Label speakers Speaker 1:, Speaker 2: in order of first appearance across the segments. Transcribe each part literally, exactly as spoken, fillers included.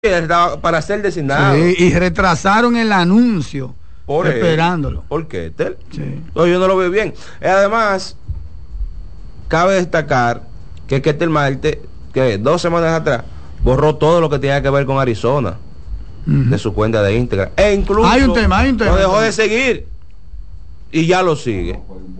Speaker 1: para ser designado.
Speaker 2: Sí, y retrasaron el anuncio
Speaker 1: por
Speaker 2: esperándolo.
Speaker 1: Él. ¿Por qué?
Speaker 2: Sí.
Speaker 1: No, yo no lo veo bien. Además, cabe destacar que Ketel Marte, que dos semanas atrás, borró todo lo que tenía que ver con Arizona uh-huh. de su cuenta de Instagram. E incluso
Speaker 2: hay un tema, hay un tema.
Speaker 1: lo dejó de seguir. Y ya lo sigue.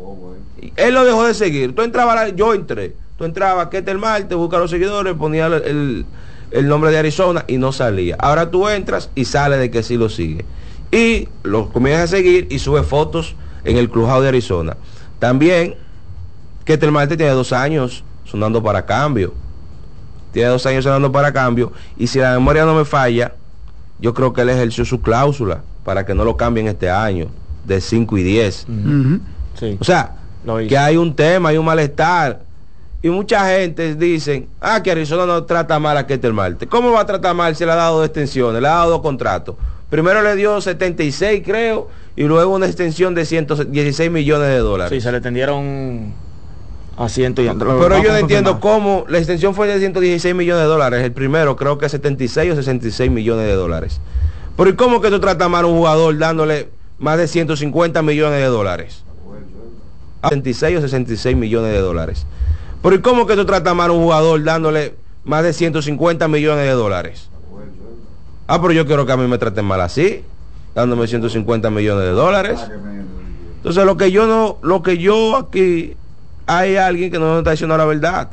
Speaker 1: Él lo dejó de seguir. Tú entrabas, yo entré. Tú entrabas, Ketel Marte, busca los seguidores, ponía el, el, el nombre de Arizona y no salía. Ahora tú entras y sale de que sí lo sigue. Y lo comienzas a seguir y sube fotos en el Clubhouse de Arizona. También, Ketel Marte tiene dos años sonando para cambio. Tiene dos años sonando para cambio. Y si la memoria no me falla, yo creo que él ejerció su cláusula para que no lo cambien este año, de cinco y diez.
Speaker 2: Uh-huh.
Speaker 1: Sí. O sea, que hay un tema, hay un malestar. Y mucha gente dicen, ah, que Arizona no trata mal a Ketel Marte. ¿Cómo va a tratar mal si le ha dado dos extensiones, le ha dado dos contratos? Primero le dio setenta y seis, creo, y luego una extensión de ciento dieciséis millones de dólares.
Speaker 3: Sí, se le tendieron a ciento y...
Speaker 1: Pero yo no entiendo cómo la extensión fue de ciento dieciséis millones de dólares. El primero creo que setenta y seis o sesenta y seis millones de dólares. Pero ¿y cómo que tú tratas mal a un jugador dándole más de ciento cincuenta millones de dólares? setenta y seis o sesenta y seis millones de dólares. Pero ¿y cómo que tú tratas mal a un jugador dándole más de ciento cincuenta millones de dólares? Ah, pero yo quiero que a mí me traten mal así, dándome ciento cincuenta millones de dólares. Entonces lo que yo no, lo que yo aquí, hay alguien que no nos está diciendo la verdad.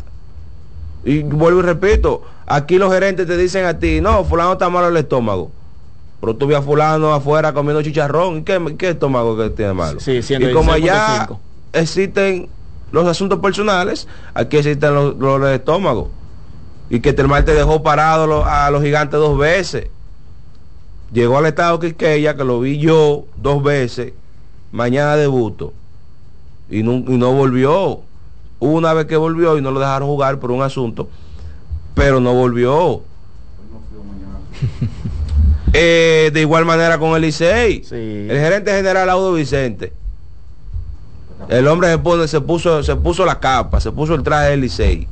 Speaker 1: Y vuelvo y repito, aquí los gerentes te dicen a ti, no, fulano está malo el estómago. Pero tú ves a fulano afuera comiendo chicharrón, ¿qué, qué estómago que tiene malo?
Speaker 3: Sí,
Speaker 1: y como allá existen los asuntos personales, aquí existen los dolores de estómago. Y que Ketel Marte dejó parado lo, a los gigantes dos veces. Llegó al estado Quisqueya, que lo vi yo dos veces, mañana debuto. Y no, y no volvió. Hubo una vez que volvió y no lo dejaron jugar por un asunto, pero no volvió. eh, de igual manera con el Licey.
Speaker 3: Sí.
Speaker 1: El gerente general Audo Vicente. El hombre se, pone, se puso se puso la capa, se puso el traje del Licey.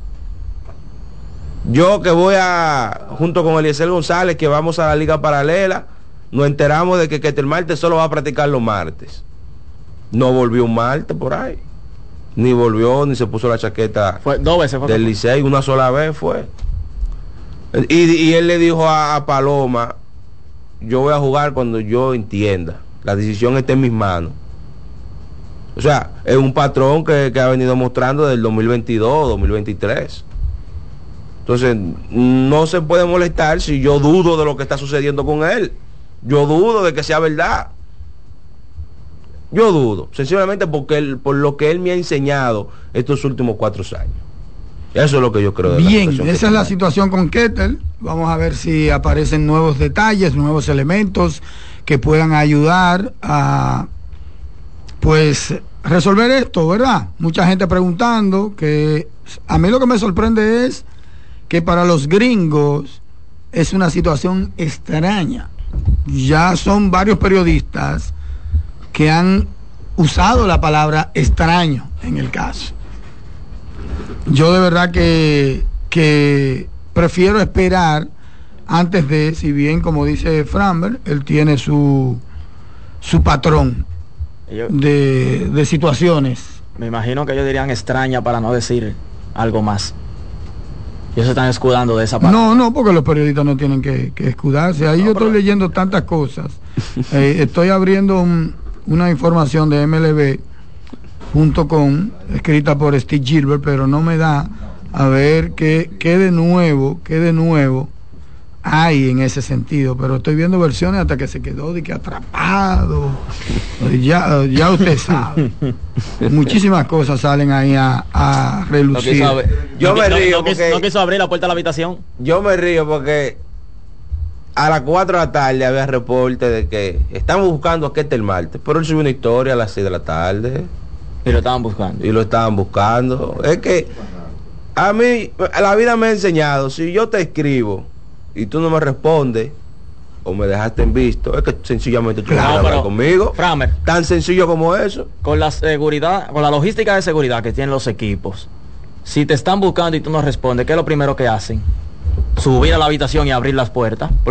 Speaker 1: Yo que voy a, junto con Eliezer González, que vamos a la liga paralela, nos enteramos de que Ketel Marte solo va a practicar los martes. No volvió un martes por ahí. Ni volvió, ni se puso la chaqueta
Speaker 3: fue, dos veces fue
Speaker 1: del Licey, una sola vez fue. Y, y él le dijo a, a Paloma, yo voy a jugar cuando yo entienda. La decisión está en mis manos. O sea, es un patrón que, que ha venido mostrando del dos mil veintidós, dos mil veintitrés. Entonces, no se puede molestar si yo dudo de lo que está sucediendo con él. Yo dudo de que sea verdad. Yo dudo, sencillamente porque él, por lo que él me ha enseñado estos últimos cuatro años. Eso es lo que yo creo. De
Speaker 2: Bien, la esa es la situación con Ketel. Vamos a ver si aparecen nuevos detalles, nuevos elementos que puedan ayudar a, pues, resolver esto, ¿verdad? Mucha gente preguntando, que a mí lo que me sorprende es que para los gringos es una situación extraña. Ya son varios periodistas que han usado la palabra extraño en el caso. Yo de verdad que, que prefiero esperar antes de, si bien como dice Framber, él tiene su su patrón Yo, de, de situaciones.
Speaker 3: Me imagino que ellos dirían extraña para no decir algo más. Ellos se están escudando de esa parte.
Speaker 2: No, no, porque los periodistas no tienen que, que escudarse. Ahí no, yo estoy pero... leyendo tantas cosas. eh, estoy abriendo un, una información de M L B punto com escrita por Steve Gilbert, pero no me da a ver qué, qué de nuevo, qué de nuevo hay en ese sentido. Pero estoy viendo versiones hasta que se quedó de que atrapado. Ya, ya usted sabe. Muchísimas cosas salen ahí a, a relucir.
Speaker 3: No
Speaker 1: yo
Speaker 3: no,
Speaker 1: me río
Speaker 3: no, no,
Speaker 1: porque
Speaker 3: no quiso abrir la puerta de la habitación.
Speaker 1: Yo me río porque a las cuatro de la tarde había reporte de que estamos buscando a Ketel Marte, pero él subió una historia a las seis de la tarde.
Speaker 3: Y lo estaban buscando.
Speaker 1: Y lo estaban buscando. Es que a mí la vida me ha enseñado, si yo te escribo y tú no me respondes o me dejaste en visto, es que sencillamente tú
Speaker 3: claro,
Speaker 1: no hablar conmigo.
Speaker 3: Framer,
Speaker 1: tan sencillo como eso.
Speaker 3: Con la seguridad, con la logística de seguridad que tienen los equipos, si te están buscando y tú no respondes, ¿qué es lo primero que hacen? Subir a la habitación y abrir las puertas.